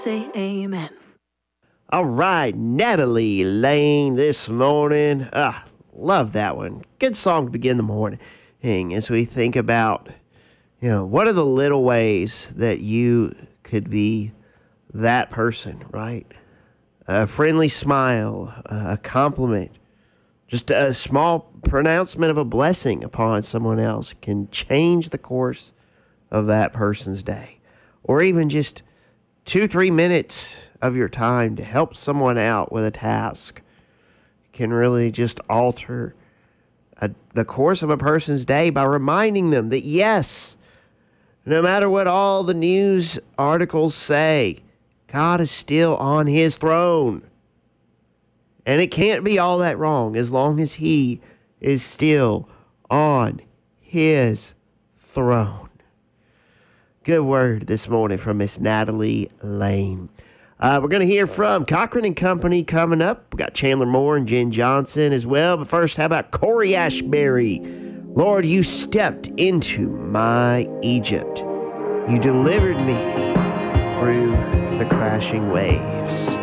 say amen. All right, Natalie Lane this morning. Love that one. Good song to begin the morning as we think about, what are the little ways that you could be that person, right? A friendly smile, a compliment, just a small pronouncement of a blessing upon someone else can change the course of that person's day. Or even just 2-3 minutes of your time to help someone out with a task can really just alter the course of a person's day by reminding them that, yes, no matter what all the news articles say, God is still on his throne. And it can't be all that wrong as long as he is still on his throne. Good word this morning from Miss Natalie Lane. We're going to hear from Cochran and Company coming up. We got Chandler Moore and Jen Johnson as well. But first, how about Corey Ashbury? Lord, you stepped into my Egypt. You delivered me through the crashing waves.